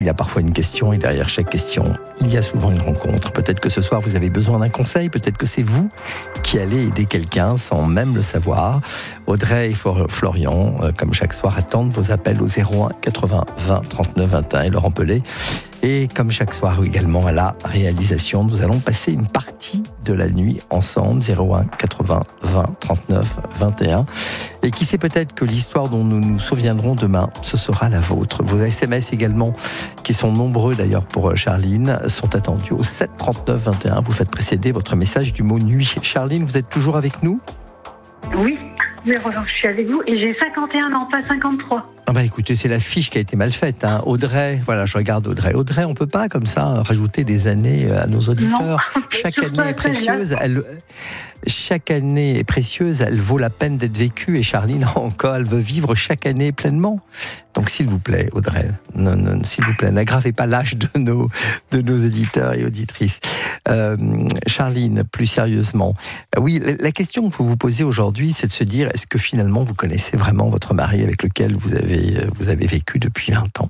Il y a parfois une question et derrière chaque question, il y a souvent une rencontre. Peut-être que ce soir, vous avez besoin d'un conseil. Peut-être que c'est vous qui allez aider quelqu'un sans même le savoir. Audrey et Florian, comme chaque soir, attendent vos appels au 01 80 20 39 21 et Laurent Pellet. Et comme chaque soir également à la réalisation, nous allons passer une partie de la nuit ensemble, 01 80 20 39 21. Et qui sait, peut-être que l'histoire dont nous nous souviendrons demain, ce sera la vôtre. Vos SMS également, qui sont nombreux d'ailleurs pour Charline, sont attendus au 7 39 21. Vous faites précéder votre message du mot nuit. Charline, vous êtes toujours avec nous ? Oui, je suis avec vous et j'ai 51 ans, pas 53. Ah bah écoutez, c'est la fiche qui a été mal faite. Hein. Audrey, voilà, je regarde Audrey. Audrey, on peut pas comme ça rajouter des années à nos auditeurs. Non, chaque année est précieuse. Chaque année est précieuse. Elle vaut la peine d'être vécue. Et Charline, encore, elle veut vivre chaque année pleinement. Donc, s'il vous plaît, Audrey, non, s'il vous plaît, n'aggravez pas l'âge de nos éditeurs et auditrices. Charline, plus sérieusement, oui, la question que vous vous posez aujourd'hui, c'est de se dire, est-ce que finalement vous connaissez vraiment votre mari avec lequel vous avez vécu depuis 20 ans ?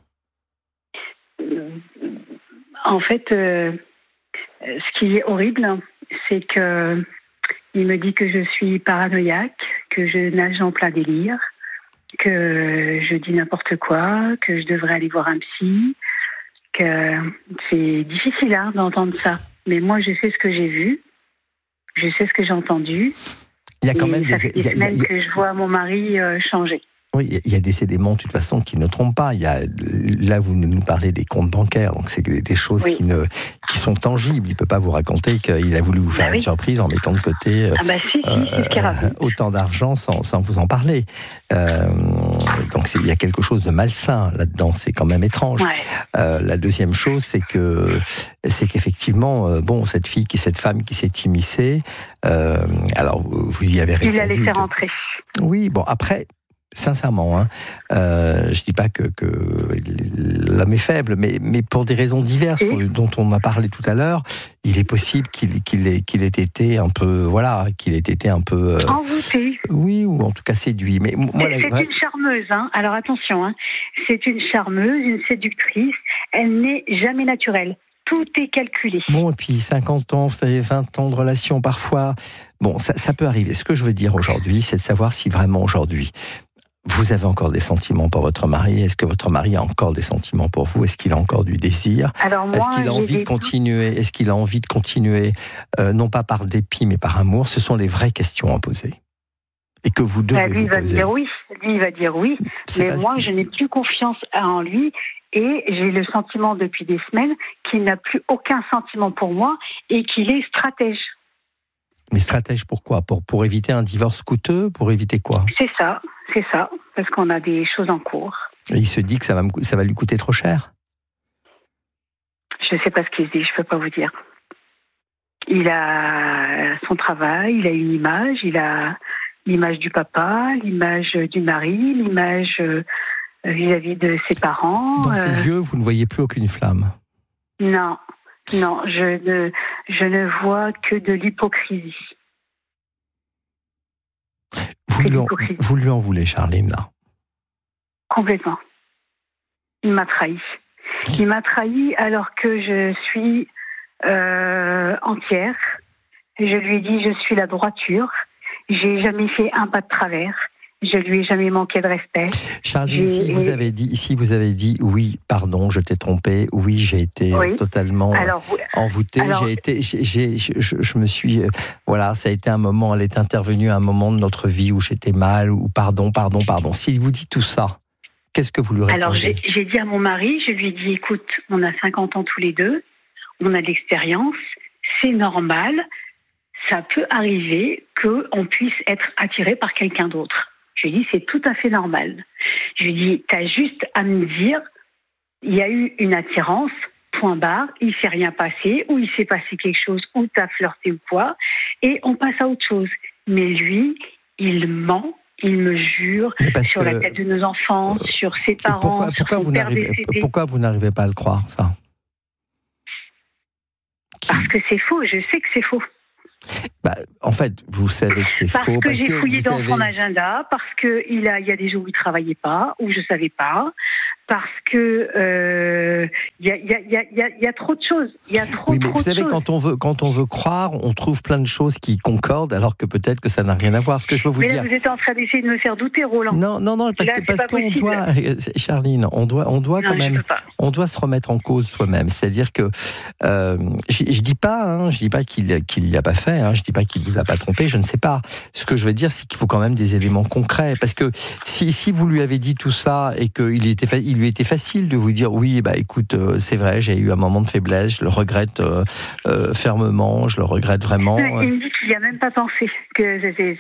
En fait, ce qui est horrible, c'est que il me dit que je suis paranoïaque, que je nage en plein délire, que je dis n'importe quoi, que je devrais aller voir un psy, que c'est difficile d'entendre ça. Mais moi, je sais ce que j'ai vu, je sais ce que j'ai entendu. Il y a quand même ça fait des semaines que je vois mon mari changer. Oui, il y a des éléments de toute façon qui ne trompent pas. Là, vous nous parlez des comptes bancaires, donc c'est des choses qui sont tangibles. Il ne peut pas vous raconter qu'il a voulu vous faire une surprise en mettant de côté autant d'argent sans vous en parler. Donc il y a quelque chose de malsain là-dedans. C'est quand même étrange. Ouais. La deuxième chose, c'est qu'effectivement, cette femme qui s'est immiscée. Alors vous y avez répondu. Il l'a laissé rentrer. Oui, bon après. Sincèrement, je dis pas que l'homme est faible, mais pour des raisons diverses dont on a parlé tout à l'heure, il est possible qu'il ait été un peu, envoûté. Oui, ou en tout cas séduit. Mais moi, c'est une charmeuse. Alors attention, c'est une charmeuse, une séductrice. Elle n'est jamais naturelle. Tout est calculé. Bon, et puis 50 ans, vous savez, 20 ans de relation parfois. Bon, ça peut arriver. Ce que je veux dire aujourd'hui, c'est de savoir si vraiment aujourd'hui, vous avez encore des sentiments pour votre mari. Est-ce que votre mari a encore des sentiments pour vous ? Est-ce qu'il a encore du désir ? Est-ce qu'il a envie de continuer ? Est-ce qu'il a envie de continuer, non pas par dépit, mais par amour ? Ce sont les vraies questions à poser. Et que vous devez vous poser. Lui, il va dire oui. Mais moi, je n'ai plus confiance en lui. Et j'ai le sentiment depuis des semaines qu'il n'a plus aucun sentiment pour moi et qu'il est stratège. Mais stratège pourquoi ? Pour éviter un divorce coûteux ? Pour éviter quoi ? C'est ça. Parce qu'on a des choses en cours. Et il se dit que ça va lui coûter trop cher ? Je ne sais pas ce qu'il se dit, je ne peux pas vous dire. Il a son travail, il a une image, il a l'image du papa, l'image du mari, l'image vis-à-vis de ses parents. Dans ses yeux, vous ne voyez plus aucune flamme ? Non, je ne vois que de l'hypocrisie. Vous lui en voulez, Charline, là ? Complètement. Il m'a trahi. Il m'a trahi alors que je suis entière. Je lui ai dit, je suis la droiture. J'ai jamais fait un pas de travers. Je lui ai jamais manqué de respect. Charline, si vous avez dit oui, pardon, je t'ai trompé, oui, j'ai été totalement envoûtée, je me suis, ça a été un moment, elle est intervenue à un moment de notre vie où j'étais mal, ou pardon. S'il vous dit tout ça, qu'est-ce que vous lui répondez ? Alors, j'ai dit à mon mari, je lui ai dit, écoute, on a 50 ans tous les deux, on a de l'expérience, c'est normal, ça peut arriver qu'on puisse être attiré par quelqu'un d'autre. Je lui ai dit, c'est tout à fait normal. Je lui ai dit, t'as juste à me dire, il y a eu une attirance, point barre, il s'est rien passé, ou il s'est passé quelque chose, ou t'as flirté ou quoi, et on passe à autre chose. Mais lui, il ment, il me jure sur la tête de nos enfants, sur ses parents, sur son père décédé. Pourquoi vous n'arrivez pas à le croire, ça ? Parce que c'est faux, je sais que c'est faux. En fait, vous savez que c'est faux. Parce que j'ai fouillé dans son agenda, parce qu'il y a des jours où il ne travaillait pas, où je ne savais pas, parce que il y a trop de choses. Il y a trop. Oui, mais trop vous savez, de choses. quand on veut croire, on trouve plein de choses qui concordent, alors que peut-être que ça n'a rien à voir. Ce que je veux vous Mais là, dire. vous êtes en train d'essayer de me faire douter, Roland. Non, parce qu'on doit, Charline, on doit quand même, on doit se remettre en cause soi-même. C'est-à-dire que je dis pas qu'il l'a pas fait, je dis pas qu'il vous a pas trompé, je ne sais pas. Ce que je veux dire, c'est qu'il faut quand même des éléments concrets, parce que si vous lui avez dit tout ça et qu'il lui était facile de vous dire oui, écoute, c'est vrai, j'ai eu un moment de faiblesse, je le regrette fermement, je le regrette vraiment. Il me dit qu'il n'y a même pas pensé, que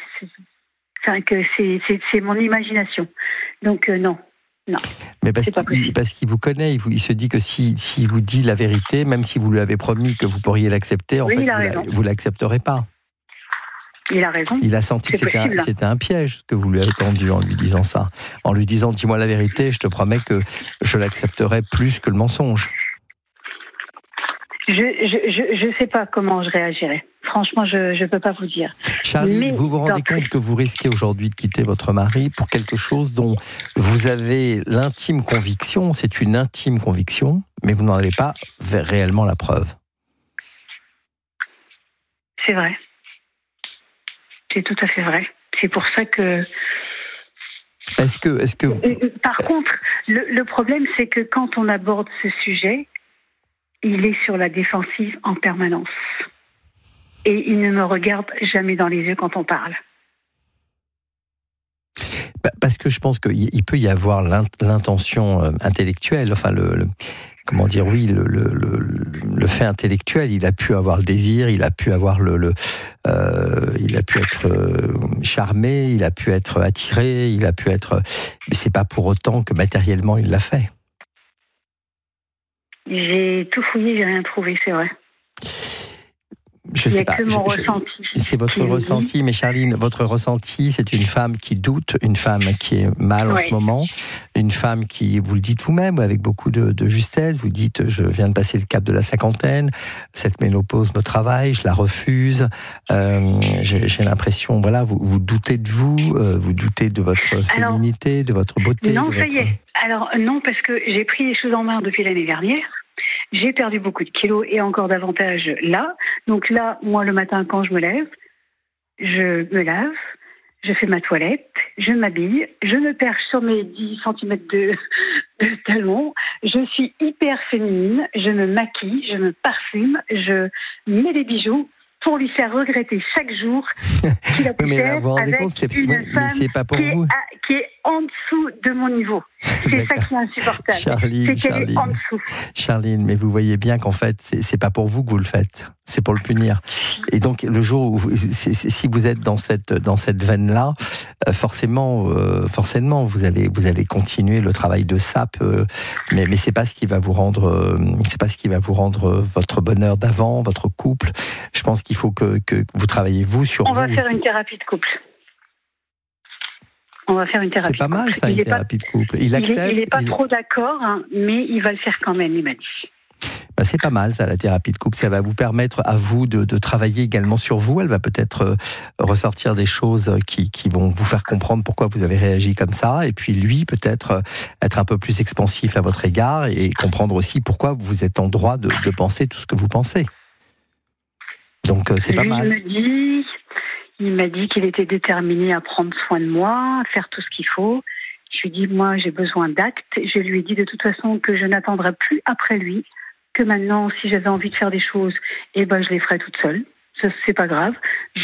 c'est mon imagination. Donc non. Mais parce qu'il vous connaît, il se dit que si vous dit la vérité, même si vous lui avez promis que vous pourriez l'accepter, en fait, vous l'accepterez pas. Il a raison. Il a senti que c'était un piège que vous lui avez tendu en lui disant ça. En lui disant, dis-moi la vérité, je te promets que je l'accepterai plus que le mensonge. Je sais pas comment je réagirais. Franchement, je peux pas vous dire. Charlie, vous vous rendez compte que vous risquez aujourd'hui de quitter votre mari pour quelque chose dont vous avez l'intime conviction, c'est une intime conviction, mais vous n'en avez pas réellement la preuve. C'est vrai. C'est tout à fait vrai. C'est pour ça que... Est-ce que... Par contre, le problème, c'est que quand on aborde ce sujet, il est sur la défensive en permanence. Et il ne me regarde jamais dans les yeux quand on parle. Parce que je pense qu'il peut y avoir l'intention intellectuelle, enfin comment dire, oui, le fait intellectuel, il a pu avoir le désir, il a pu avoir il a pu être charmé, il a pu être attiré, mais c'est pas pour autant que matériellement il l'a fait. J'ai tout fouillé, j'ai rien trouvé, c'est vrai. Je sais pas. Que mon ressenti. C'est votre ressenti, mais Charline, votre ressenti, c'est une femme qui doute, une femme qui est mal en ce moment, une femme qui, vous le dites vous-même, avec beaucoup de justesse, vous dites, je viens de passer le cap de la cinquantaine, cette ménopause me travaille, je la refuse, j'ai l'impression, voilà, vous doutez de vous, vous doutez de votre féminité, de votre beauté. Non, ça y est. Alors non, parce que j'ai pris les choses en main depuis l'année dernière. J'ai perdu beaucoup de kilos et encore davantage là. Donc là, moi, le matin, quand je me lève, je me lave, je fais ma toilette, je m'habille, je me perche sur mes 10 cm de talons, je suis hyper féminine, je me maquille, je me parfume, je mets des bijoux pour lui faire regretter chaque jour qu'il a pu faire avec une femme qui est en dessous de mon niveau. C'est ça qui est insupportable. Charline, c'est qu'elle est en dessous. Charline, mais vous voyez bien qu'en fait, c'est pas pour vous que vous le faites, c'est pour le punir. Et donc, le jour où, si vous êtes dans cette veine-là, forcément, vous allez continuer le travail de sape, mais c'est pas ce qui va vous rendre, votre bonheur d'avant, votre couple. Je pense qu'il faut que vous travaillez sur vous. On va faire une thérapie de couple. On va faire une thérapie. C'est pas mal ça, une thérapie de couple. Il accepte. Il n'est pas trop d'accord, mais il va le faire quand même, il m'a dit. C'est pas mal ça, la thérapie de couple. Ça va vous permettre à vous de travailler également sur vous. Elle va peut-être ressortir des choses qui vont vous faire comprendre pourquoi vous avez réagi comme ça. Et puis lui, peut-être être un peu plus expansif à votre égard et comprendre aussi pourquoi vous êtes en droit de penser tout ce que vous pensez. Donc c'est pas mal. Il m'a dit qu'il était déterminé à prendre soin de moi, à faire tout ce qu'il faut. Je lui ai dit, moi, j'ai besoin d'actes. Je lui ai dit de toute façon que je n'attendrai plus après lui, que maintenant, si j'avais envie de faire des choses, je les ferais toute seule. Ça, c'est pas grave.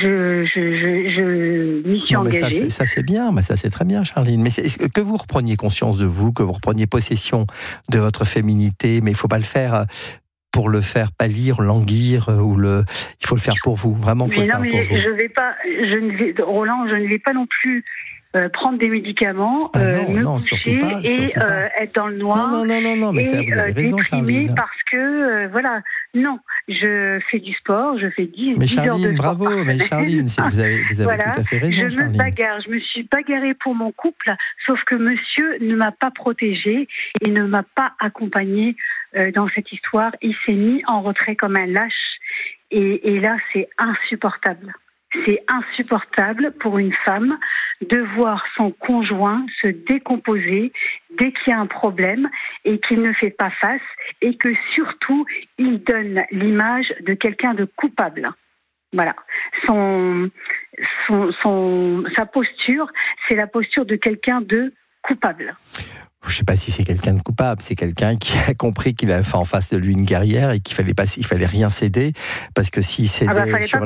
Je m'y suis engagée. Ça, c'est bien. Ça, c'est très bien, Charline. Mais que vous repreniez conscience de vous, que vous repreniez possession de votre féminité, mais il faut pas le faire pour le faire pâlir, languir, il faut le faire pour vous. Vraiment, il faut le faire pour vous. Roland, je ne vais pas non plus prendre des médicaments, me coucher et être dans le noir. Non, mais ça, vous avez raison, Charline. Parce que, non, je fais du sport, je fais 10 heures de sport. Bravo, mais Charline, vous avez tout à fait raison, je me bagarre, je me suis bagarrée pour mon couple, sauf que monsieur ne m'a pas protégée et ne m'a pas accompagnée dans cette histoire. Il s'est mis en retrait comme un lâche et là, c'est insupportable. c'est insupportable pour une femme de voir son conjoint se décomposer dès qu'il y a un problème et qu'il ne fait pas face et que surtout il donne l'image de quelqu'un de coupable. Voilà. Sa posture, c'est la posture de quelqu'un de coupable. Je ne sais pas si c'est quelqu'un de coupable, c'est quelqu'un qui a compris qu'il avait en face de lui une guerrière et qu'il fallait rien céder, parce que s'il cédait sur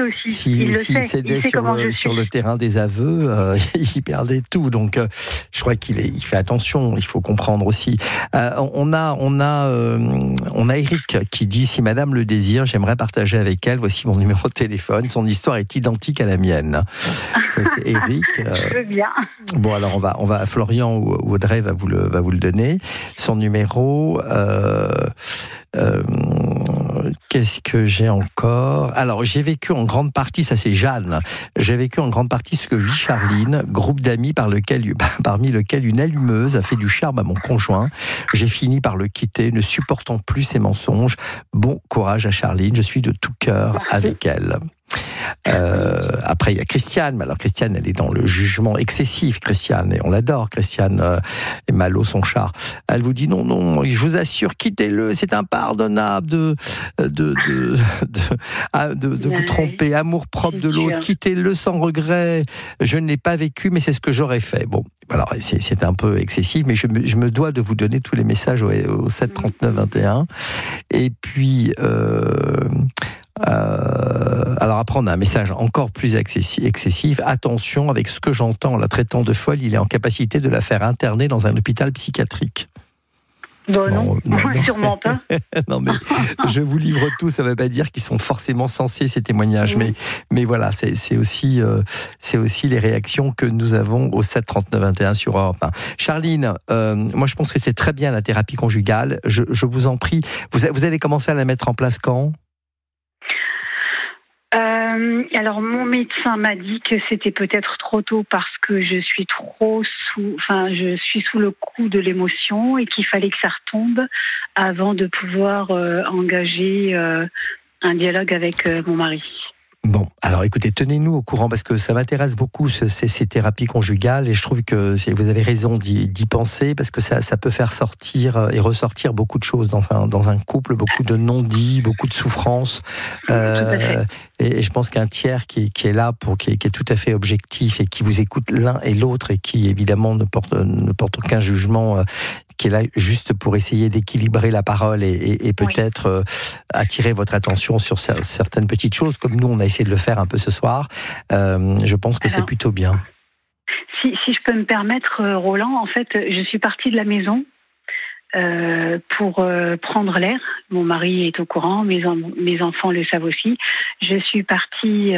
le terrain des aveux, il perdait tout. Donc, je crois il fait attention. Il faut comprendre aussi. On a Eric qui dit: si Madame le désire, j'aimerais partager avec elle. Voici mon numéro de téléphone. Son histoire est identique à la mienne. Ça, c'est Eric. Je veux bien. Bon, alors on va Florian ou Audrey va vous le donner. Son numéro. Qu'est-ce que j'ai encore ? Alors, j'ai vécu en grande partie, ça c'est Jeanne, j'ai vécu en grande partie ce que vit Charline, groupe d'amis parmi lequel une allumeuse a fait du charme à mon conjoint. J'ai fini par le quitter, ne supportant plus ses mensonges. Bon courage à Charline, je suis de tout cœur avec elle. Après il y a Christiane, mais alors Christiane elle est dans le jugement excessif, Christiane, et on l'adore, Christiane et Malo son char. Elle vous dit non, je vous assure, quittez-le, c'est impardonnable de vous tromper, amour propre de l'autre, quittez-le sans regret, je ne l'ai pas vécu mais c'est ce que j'aurais fait. Bon, alors c'est un peu excessif, mais je me dois de vous donner tous les messages au 7 39 21. Et puis alors après on a un message encore plus excessif. Attention, avec ce que j'entends en la traitant de folle, il est en capacité de la faire interner dans un hôpital psychiatrique. Non, sûrement pas. Non, mais je vous livre tout, ça ne veut pas dire qu'ils sont forcément censés, ces témoignages, mais voilà, c'est aussi les réactions que nous avons au 7 39 21 sur Europe 1. Charline, moi je pense que c'est très bien la thérapie conjugale, je vous en prie, vous allez commencer à la mettre en place quand ? Alors mon médecin m'a dit que c'était peut-être trop tôt parce que je suis sous le coup de l'émotion et qu'il fallait que ça retombe avant de pouvoir engager un dialogue avec mon mari. Bon, alors écoutez, tenez-nous au courant parce que ça m'intéresse beaucoup ces thérapies conjugales et je trouve que vous avez raison d'y penser parce que ça peut faire sortir et ressortir beaucoup de choses dans un couple, beaucoup de non-dits, beaucoup de souffrances. Et je pense qu'un tiers qui est là qui est tout à fait objectif et qui vous écoute l'un et l'autre et qui évidemment ne porte aucun jugement, qui est là juste pour essayer d'équilibrer la parole et peut-être attirer votre attention sur certaines petites choses, comme nous on a essayé de le faire un peu ce soir. Je pense que c'est plutôt bien. Si je peux me permettre, Roland, en fait, je suis partie de la maison pour prendre l'air. Mon mari est au courant, mes enfants le savent aussi. Je suis partie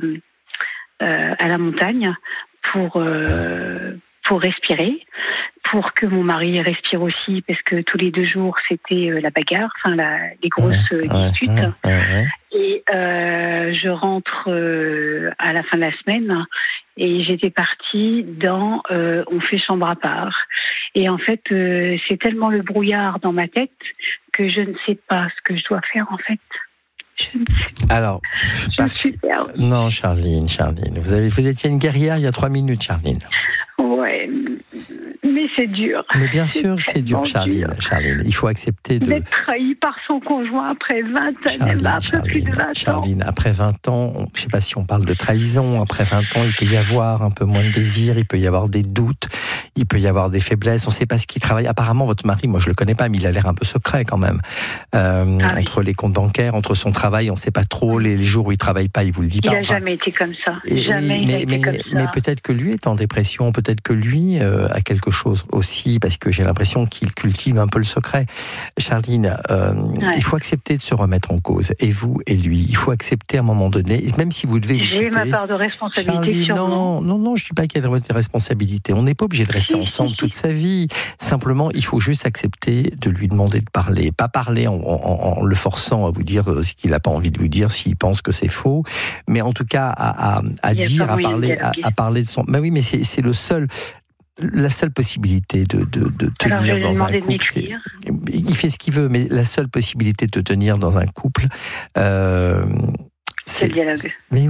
à la montagne pour respirer, pour que mon mari respire aussi, parce que tous les 2 jours, c'était la bagarre, les grosses disputes. Et je rentre à la fin de la semaine et j'étais partie dans on fait chambre à part. Et en fait, c'est tellement le brouillard dans ma tête que je ne sais pas ce que je dois faire en fait. Alors, non, Charline, vous étiez une guerrière il y a 3 minutes, Charline. Ouais, mais c'est dur. Mais bien sûr que c'est dur, Charline. Il faut accepter d'être trahi par son conjoint après 20 années, plus de 20 ans. Charline, après 20 ans, je ne sais pas si on parle de trahison, après 20 ans, il peut y avoir un peu moins de désir, il peut y avoir des doutes, il peut y avoir des faiblesses, on ne sait pas ce qu'il travaille. Apparemment, votre mari, moi je ne le connais pas, mais il a l'air un peu secret quand même. Entre les comptes bancaires, entre son travail, on ne sait pas trop, les jours où il ne travaille pas, il ne vous le dit pas. Il n'a jamais été comme ça. Mais peut-être que lui est en dépression, peut-être que lui a quelque chose aussi, parce que j'ai l'impression qu'il cultive un peu le secret. Charline, il faut accepter de se remettre en cause, et vous et lui. Il faut accepter à un moment donné, même si vous devez vous quitter. J'ai ma part de responsabilité sur non, je ne dis pas qu'il y a de responsabilité. On n'est pas obligé de rester ensemble toute sa vie. Simplement, il faut juste accepter de lui demander de parler. Pas parler en le forçant à vous dire ce qu'il n'a pas envie de vous dire, s'il pense que c'est faux. Mais en tout cas, à parler de son... Ben oui, mais c'est la seule possibilité de tenir dans un couple. Il fait ce qu'il veut, mais la seule possibilité de tenir dans un couple, c'est le dialogue. Mais oui.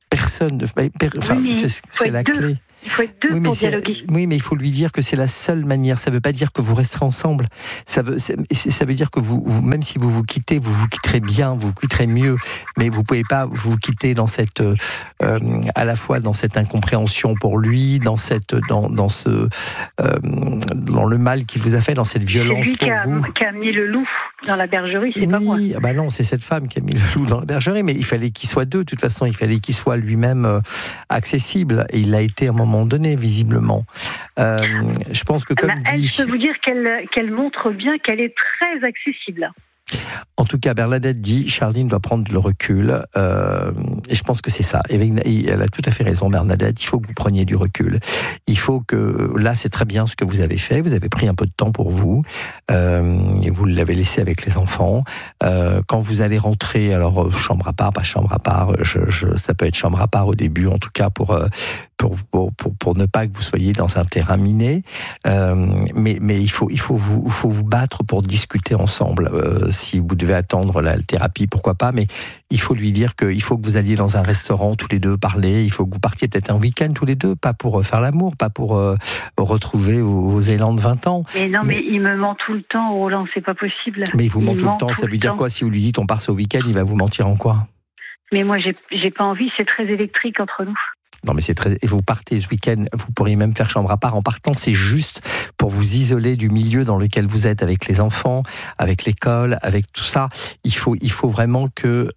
Personne. C'est la clé. Il faut être deux pour dialoguer. Oui, mais il faut lui dire que c'est la seule manière. Ça ne veut pas dire que vous resterez ensemble. Ça veut dire que vous, même si vous quitterez bien, vous quitterez mieux. Mais vous ne pouvez pas vous quitter dans cette, à la fois dans cette incompréhension pour lui, dans le mal qu'il vous a fait, dans cette violence pour vous. C'est lui qui a mis le loup dans la bergerie, c'est pas moi. Bah non, c'est cette femme qui a mis le loup dans la bergerie. Mais il fallait qu'il soit deux. De toute façon, il fallait qu'il soit lui-même accessible. Et il l'a été à un moment donné, visiblement. Je pense que comme dit... Je peux vous dire qu'elle montre bien qu'elle est très accessible. En tout cas, Bernadette dit, Charline doit prendre le recul, et je pense que c'est ça. Et elle a tout à fait raison, Bernadette, il faut que vous preniez du recul. Il faut que, là, c'est très bien ce que vous avez fait, vous avez pris un peu de temps pour vous, et vous l'avez laissé avec les enfants. Quand vous allez rentrer, alors chambre à part, pas chambre à part, ça peut être chambre à part au début, en tout cas pour ne pas que vous soyez dans un terrain miné, mais il faut vous battre pour discuter ensemble. Si vous devez attendre la thérapie, pourquoi pas, mais il faut lui dire qu'il faut que vous alliez dans un restaurant tous les deux parler, il faut que vous partiez peut-être un week-end tous les deux, pas pour faire l'amour, pas pour retrouver vos élans de 20 ans. Mais non, mais il me ment tout le temps, Roland, c'est pas possible. Mais il vous ment tout le temps, ça veut dire quoi? Si vous lui dites on part ce week-end, il va vous mentir en quoi? Mais moi, j'ai pas envie, c'est très électrique entre nous. Non, mais c'est très. Et vous partez ce week-end, vous pourriez même faire chambre à part. En partant, c'est juste pour vous isoler du milieu dans lequel vous êtes, avec les enfants, avec l'école, avec tout ça. Il faut vraiment que.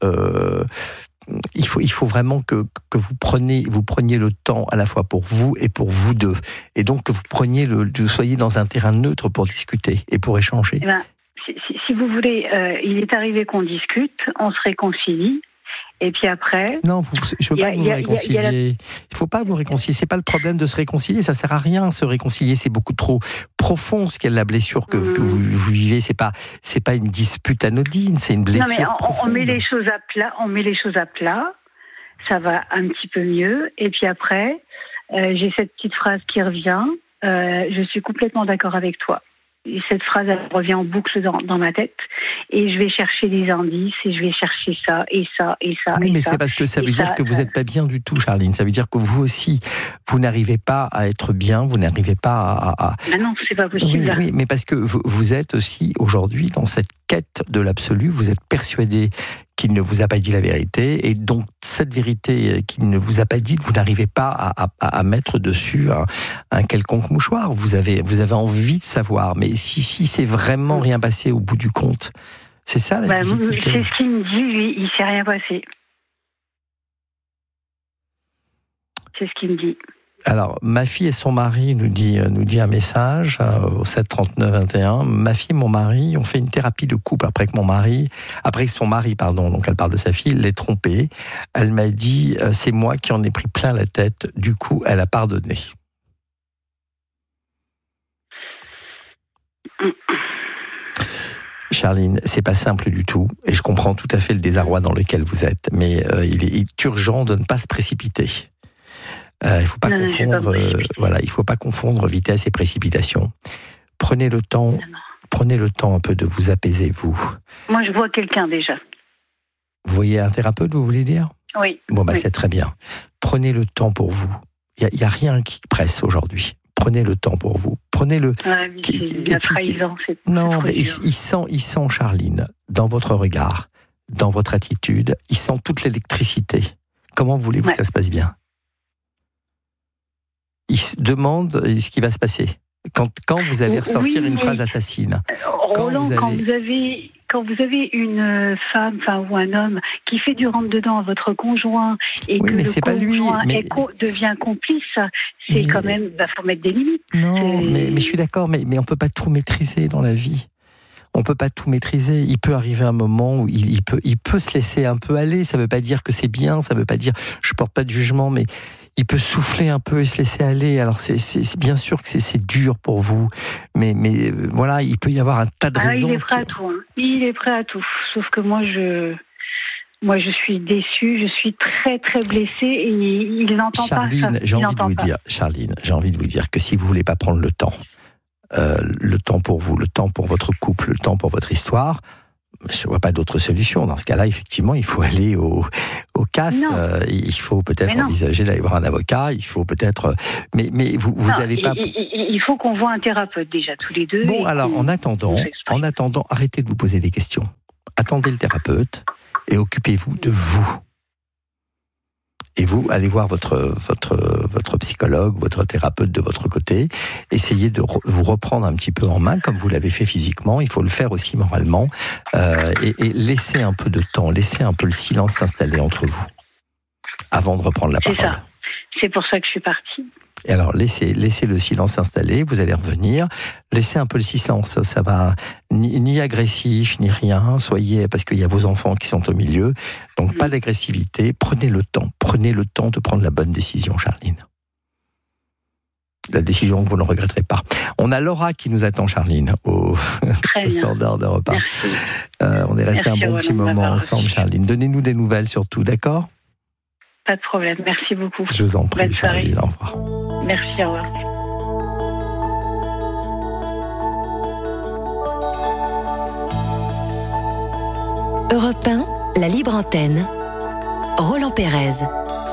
Il faut vraiment que vous preniez le temps à la fois pour vous et pour vous deux. Et donc que vous soyez dans un terrain neutre pour discuter et pour échanger. Eh ben, si vous voulez, il est arrivé qu'on discute, on se réconcilie. Et puis après... Non, je ne veux pas vous réconcilier. Il ne faut pas vous réconcilier. Ce n'est pas le problème de se réconcilier. Ça ne sert à rien, se réconcilier. C'est beaucoup trop profond, ce qu'est la blessure que vous vivez. Ce n'est pas une dispute anodine, c'est une blessure profonde. On met les choses à plat. Ça va un petit peu mieux. Et puis après, j'ai cette petite phrase qui revient. Je suis complètement d'accord avec toi. Et cette phrase, elle revient en boucle dans ma tête. Et je vais chercher des indices, et je vais chercher ça, et ça, et ça. Oui, mais c'est parce que ça veut dire que vous n'êtes pas bien du tout, Charline. Ça veut dire que vous aussi, vous n'arrivez pas à être bien, vous n'arrivez pas à... Ah non, c'est pas possible. Oui, mais parce que vous êtes aussi, aujourd'hui, dans cette quête de l'absolu, vous êtes persuadé qu'il ne vous a pas dit la vérité, et donc cette vérité qu'il ne vous a pas dite, vous n'arrivez pas à mettre dessus un quelconque mouchoir. Vous avez envie de savoir, mais si c'est vraiment rien passé au bout du compte, c'est ça la difficulté. C'est ce qu'il me dit, lui, il ne s'est rien passé. C'est ce qu'il me dit. Alors, ma fille et son mari nous dit un message au 7 39 21. Ma fille et mon mari ont fait une thérapie de couple après que son mari, donc elle parle de sa fille, l'ait trompée. Elle m'a dit, c'est moi qui en ai pris plein la tête. Du coup, elle a pardonné. Charline, c'est pas simple du tout, et je comprends tout à fait le désarroi dans lequel vous êtes, mais il est urgent de ne pas se précipiter. Il faut pas confondre vitesse et précipitation. Prenez le temps un peu de vous apaiser, vous. Moi, je vois quelqu'un déjà. Vous voyez un thérapeute, vous voulez dire? Oui. Bon, c'est très bien. Prenez le temps pour vous. Il y a rien qui presse aujourd'hui. Prenez le temps pour vous. Prenez-le. C'est la trahison. Non, mais il sent, Charline, dans votre regard, dans votre attitude, il sent toute l'électricité. Comment voulez-vous que ça se passe bien? Il se demande ce qui va se passer. Quand vous allez ressortir une phrase assassine. Roland, quand vous avez une femme ou un homme qui fait du rentre-dedans à votre conjoint et que le conjoint devient complice, c'est quand même, faut mettre des limites. Non, mais je suis d'accord, mais on ne peut pas tout maîtriser dans la vie. On peut pas tout maîtriser. Il peut arriver un moment où il peut se laisser un peu aller. Ça veut pas dire que c'est bien. Ça veut pas dire, je porte pas de jugement, mais il peut souffler un peu et se laisser aller. Alors c'est bien sûr que c'est dur pour vous, mais voilà, il peut y avoir un tas de raisons. Il est prêt à tout. Hein. Il est prêt à tout. Sauf que moi je suis déçue. Je suis très très blessée et il n'entend pas ça. Charline, j'ai envie de vous dire que si vous voulez pas prendre le temps pour vous, le temps pour votre couple, le temps pour votre histoire, je ne vois pas d'autre solution. Dans ce cas-là, effectivement, il faut aller au CAS. Il faut peut-être envisager d'aller voir un avocat. Il faut peut-être... Mais vous n'allez pas... Il faut qu'on voit un thérapeute déjà, tous les deux. Bon, alors, en attendant, arrêtez de vous poser des questions. Attendez le thérapeute et occupez-vous de vous. Et vous, allez voir votre psychologue, votre thérapeute de votre côté. Essayez de vous reprendre un petit peu en main, comme vous l'avez fait physiquement. Il faut le faire aussi moralement. Et laissez un peu de temps, laissez un peu le silence s'installer entre vous, avant de reprendre la parole. C'est ça. C'est pour ça que je suis partie. Et alors, laissez le silence s'installer, vous allez revenir. Laissez un peu le silence, ça va ni agressif, ni rien. Soyez, parce qu'il y a vos enfants qui sont au milieu. Donc, pas d'agressivité. Prenez le temps de prendre la bonne décision, Charline. La décision que vous ne regretterez pas. On a Laura qui nous attend, Charline, au standard de repas. On est resté un bon petit moment ensemble, Charline. Donnez-nous des nouvelles surtout, d'accord ? Pas de problème, merci beaucoup. Je vous en prie, Charline, au revoir. Merci, au revoir. Europe 1, la libre antenne. Roland Pérez.